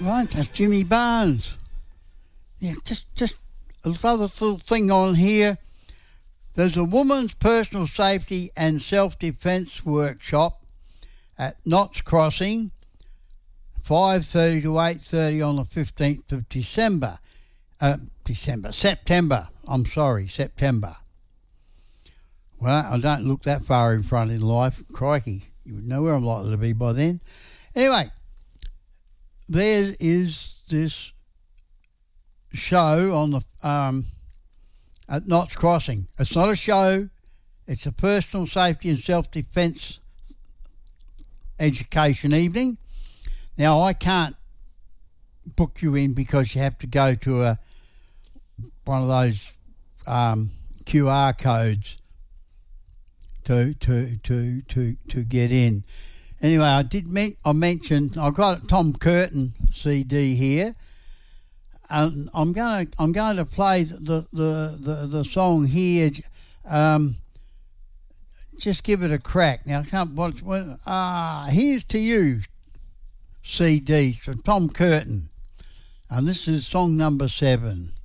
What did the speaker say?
Right, that's Jimmy Barnes. Yeah, just another little thing on here. There's a woman's personal safety and self-defence workshop at Knott's Crossing, 5:30 to 8:30 on the 15th of September. September. Well, I don't look that far in front in life. Crikey, you would know where I'm likely to be by then. Anyway, there is this show on the at Knott's Crossing. It's not a show. It's a personal safety and self-defence education evening. Now, I can't book you in because you have to go to one of those QR codes to get in. Anyway, I mentioned I've got a Tom Curtin CD here, and I'm going to play the song here. Just give it a crack. Now, Here's to You CD from Tom Curtin, and this is song number 7.